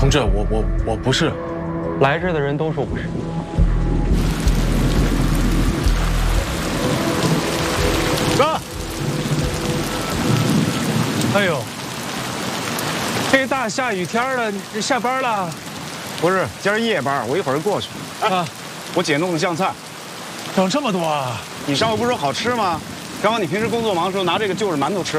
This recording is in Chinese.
同志，我不是。 来这的人都说不是。 哥，哎呦，这大下雨天的，你下班了？ 不是，今儿夜班，我一会儿就过去。啊，我姐弄的酱菜， 整这么多啊？ 你上回不是说好吃吗？刚好你平时工作忙的时候拿这个就着馒头吃。